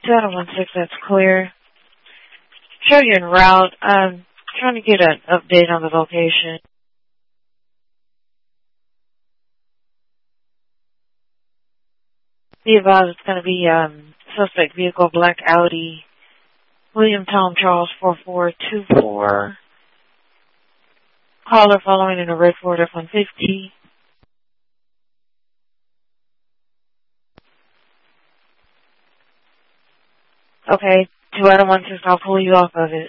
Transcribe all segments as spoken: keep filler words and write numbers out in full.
seven one six, that's clear. Show you en route. I'm trying to get an update on the location. Be advised it's going to be um, suspect vehicle, black Audi, William Tom Charles four four two four. Caller following in a red Ford F one fifty. Okay, two Adam one six, I'll pull you off of it.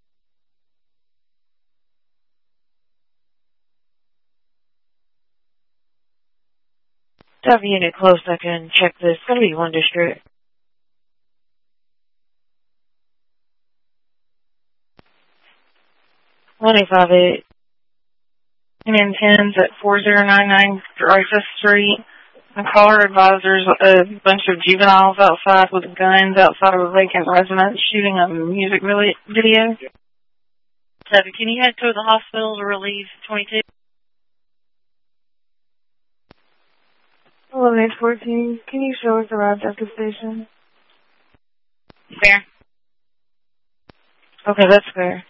Have a unit close, I can check this. It's going to be one district. one eight five eight. And in tens at four zero nine nine Dreyfus Street. The caller advisors a bunch of juveniles outside with guns outside of a vacant residence shooting a music video. Seven, can you head toward the hospital to relieve twenty-two? eleven eight fourteen, can you show us arrived at the station? Fair. Okay, that's fair.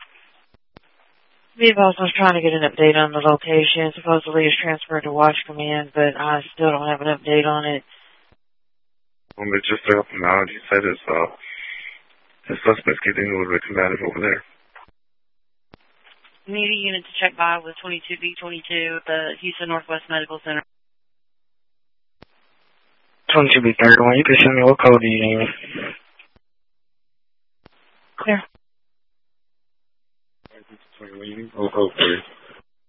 The boss was trying to get an update on the location. Supposedly it's transferred to Watch Command, but I still don't have an update on it. Well, they just helped him out. He said his, uh, his suspect's getting a little bit combative over there. Need a unit to check by with twenty-two B twenty-two at the Houston Northwest Medical Center. twenty-two B thirty-one, you can send me what code do you need? Clear. Oh, oh, please.